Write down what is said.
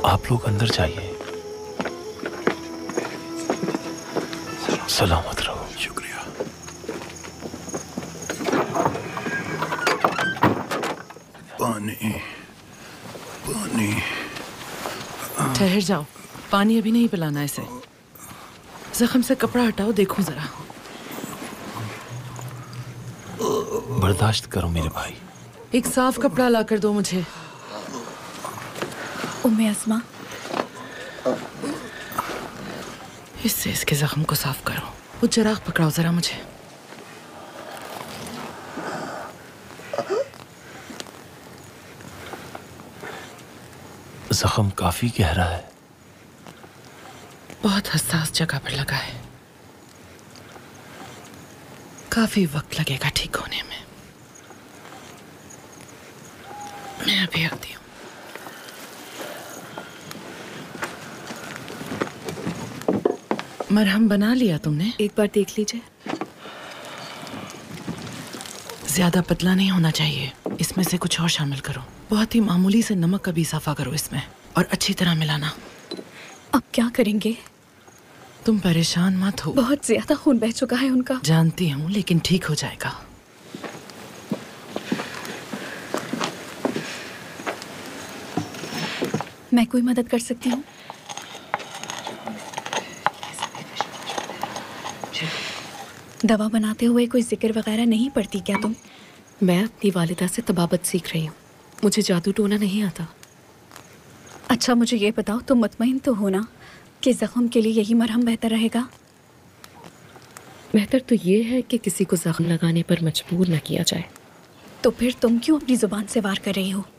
आप लोग अंदर जाइए, सलामत रहो। शुक्रिया। पानी पानी। ठहर जाओ, पानी अभी नहीं पिलाना इसे। जख्म से कपड़ा हटाओ, देखूं जरा। बर्दाश्त करो मेरे भाई। एक साफ कपड़ा लाकर दो मुझे। उम्मे अस्मा, इससे इसके जख्म को साफ करो। वो चिराग पकड़ाओ जरा मुझे। जख्म काफी गहरा है। बहुत हसास जगह पर लगा है। काफी वक्त लगेगा ठीक होने में। मैं अभी आती हूँ। मरहम बना लिया तुमने? एक बार देख लीजिए। ज्यादा पतला नहीं होना चाहिए। इसमें से कुछ और शामिल करो। बहुत ही मामूली से नमक का भी इजाफा करो इसमें, और अच्छी तरह मिलाना। अब क्या करेंगे? तुम परेशान मत हो। बहुत ज्यादा खून बह चुका है उनका। जानती हूँ, लेकिन ठीक हो जाएगा। मैं कोई मदद कर सकती हूँ? दवा बनाते हुए कोई जिक्र वगैरह नहीं पड़ती क्या तुम? मैं अपनी वालिदा से तबाबत सीख रही हूँ। मुझे जादू टोना नहीं आता। अच्छा, मुझे ये बताओ, तुम मुतमईन तो हो ना कि जख्म के लिए यही मरहम बेहतर रहेगा? बेहतर तो ये है कि किसी को जख्म लगाने पर मजबूर न किया जाए। तो फिर तुम क्यों अपनी जुबान से वार कर रही हो?